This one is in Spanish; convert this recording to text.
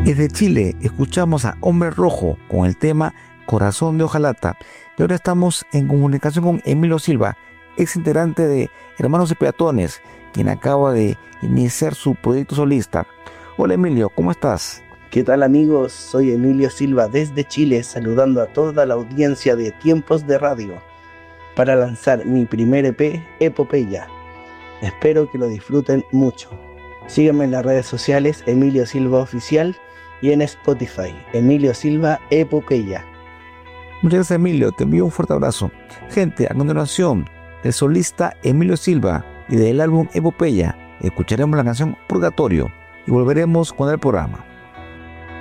Desde Chile escuchamos a Hombre Rojo con el tema Corazón de Hojalata. Y ahora estamos en comunicación con Emilio Silva, ex integrante de Hermanos y Peatones, quien acaba de iniciar su proyecto solista. Hola Emilio, ¿cómo estás? ¿Qué tal amigos? Soy Emilio Silva desde Chile, saludando a toda la audiencia de Tiempos de Radio para lanzar mi primer EP, Epopeya. Espero que lo disfruten mucho. Síganme en las redes sociales, Emilio Silva Oficial, y en Spotify, Emilio Silva Epopeya. Muchas gracias Emilio, te envío un fuerte abrazo. Gente, a continuación, del solista Emilio Silva y del álbum Epopeya, escucharemos la canción Purgatorio y volveremos con el programa.